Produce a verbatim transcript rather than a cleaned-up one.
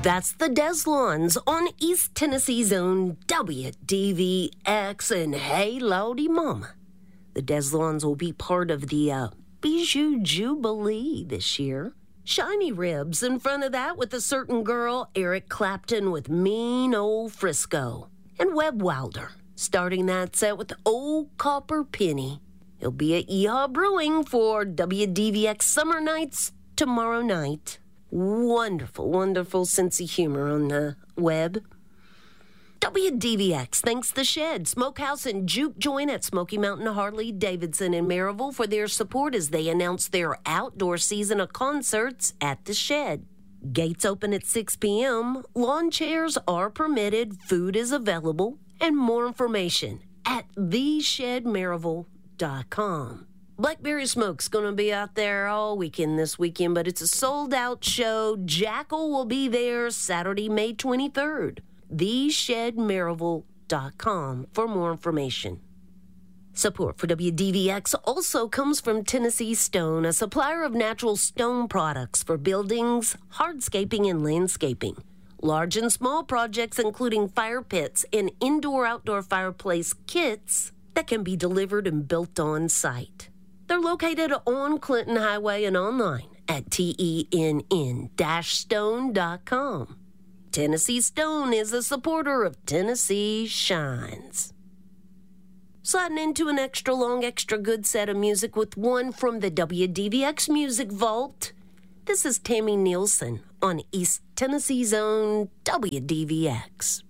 That's the Deslons on East Tennessee's own W D V X. And hey, Lordy Mama, the Deslons will be part of the uh, Bijou Jubilee this year. Shiny Ribs in front of that with a certain girl, Eric Clapton with Mean Old Frisco. And Webb Wilder, starting that set with Old Copper Penny. He'll be at Yeehaw Brewing for W D V X Summer Nights tomorrow night. Wonderful, wonderful sense of humor on the web. W D V X thanks The Shed, Smokehouse, and Juke Joint at Smoky Mountain, Harley Davidson, and Maryville for their support as they announce their outdoor season of concerts at The Shed. Gates open at six p.m., lawn chairs are permitted, food is available, and more information at the shed maryville dot com. Blackberry Smoke's going to be out there all weekend this weekend, but it's a sold-out show. Jackal will be there Saturday, May twenty-third. the shed maryville dot com for more information. Support for W D V X also comes from Tennessee Stone, a supplier of natural stone products for buildings, hardscaping, and landscaping. Large and small projects including fire pits and indoor-outdoor fireplace kits that can be delivered and built on site. They're located on Clinton Highway and online at tenn dash stone dot com. Tennessee Stone is a supporter of Tennessee Shines. Sliding into an extra long, extra good set of music with one from the W D V X Music Vault. This is Tammy Nielsen on East Tennessee's own W D V X.